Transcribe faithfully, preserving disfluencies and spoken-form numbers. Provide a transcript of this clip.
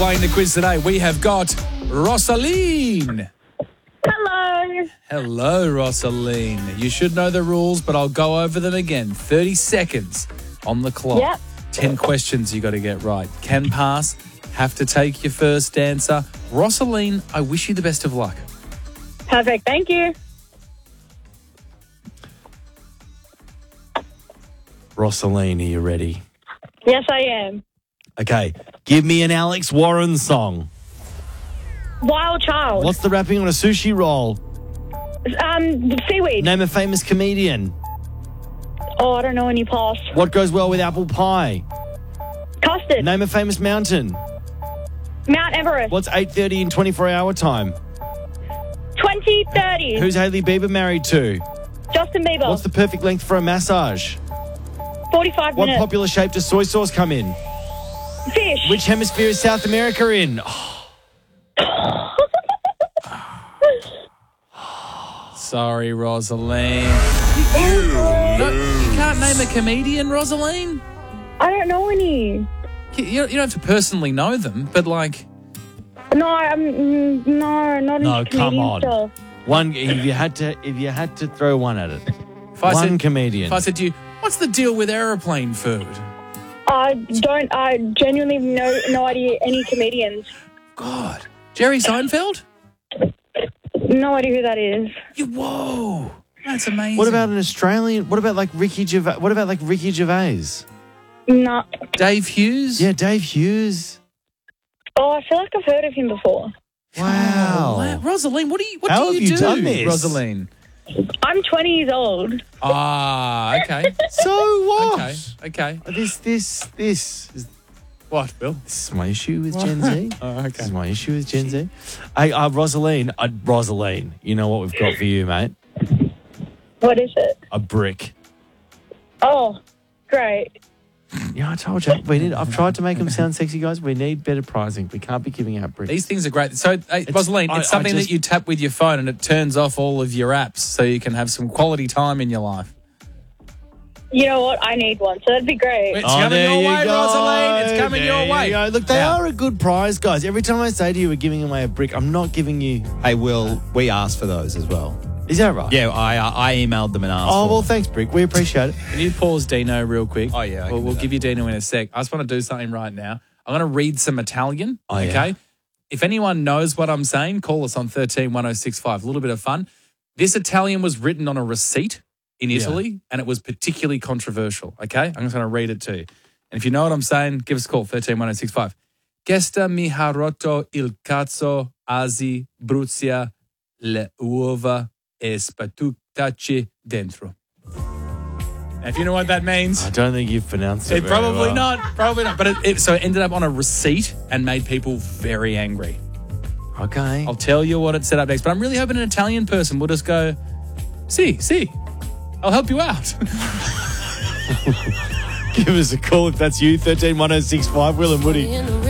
playing the quiz today, we have got Rosaline. Hello. Hello, Rosaline. You should know the rules, but I'll go over them again. thirty seconds on the clock. Yep. ten questions you got to get right. Can pass, have to take your first answer. Rosaline, I wish you the best of luck. Perfect. Thank you. Rosaline, are you ready? Yes, I am. Okay, give me an Alex Warren song. Wild Child. What's the wrapping on a sushi roll? Um, seaweed. Name a famous comedian. Oh, I don't know any pass. What goes well with apple pie? Custard. Name a famous mountain. Mount Everest. What's eight thirty in twenty-four hour time? twenty thirty. Who's Hailey Bieber married to? Justin Bieber. What's the perfect length for a massage? forty-five What minutes. popular shape does soy sauce come in? Fish. Which hemisphere is South America in? Sorry, Rosaline. You, no, you can't name a comedian, Rosaline? I don't know any. You, you don't have to personally know them, but like... No, I'm mm, no, not No, into come comedian on. stuff. One. If you had to, if you had to throw one at it, If I one said, comedian. If I said to you, what's the deal with aeroplane food? I don't. I genuinely have no no idea any comedians. God. Jerry Seinfeld? No idea who that is. You, whoa. That's amazing. What about an Australian? What about like Ricky Gervais? What about like Ricky Gervais? No. Dave Hughes? Yeah, Dave Hughes. Oh, I feel like I've heard of him before. Wow. Wow. Rosaline, what do you, what How do have you you do, done this? Rosaline? I'm twenty years old. Ah, okay. So what? Okay, okay. This, this, this is What, Bill? this is my issue with Gen Z. Oh, okay. This is my issue with Gen Z. Hey, uh, Rosaline, uh, Rosaline, you know what we've got for you, mate? What is it? A brick. Oh, great. Yeah, I told you. We need. I've tried to make them sound sexy, guys. We need better pricing. We can't be giving out bricks. These things are great. So, hey, Rosaline, I- it's I something just- that you tap with your phone and it turns off all of your apps so you can have some quality time in your life. You know what? I need one, so that'd be great. It's coming there your you way, go. Rosaline. It's coming There your you way. go. Look, they Now- are a good prize, guys. Every time I say to you we're giving away a brick, I'm not giving you... Hey, Will, we asked for those as well. Is that right? Yeah, I uh, I emailed them and asked Oh, for well, them. thanks, Brick. We appreciate it. Can you pause Dino real quick? Oh, yeah, I We'll, can do we'll that. give you Dino in a sec. I just want to do something right now. I'm going to read some Italian, Oh, yeah. okay? If anyone knows what I'm saying, call us on one three one oh six five. A little bit of fun. This Italian was written on a receipt in Italy, and it was particularly controversial, okay? I'm just going to read it to you. And if you know what I'm saying, give us a call, one three one oh six five. Questa mi ha rotto il cazzo, asi, bruzia, le uova e spatuccaci dentro. Now, if you know what that means... I don't think you've pronounced it It very probably well. not, probably not. But it, it, so it ended up on a receipt and made people very angry. Okay. I'll tell you what it set up next. But I'm really hoping an Italian person will just go, see, see, I'll help you out. Give us a call if that's you, one three one oh six five, Will and Woody.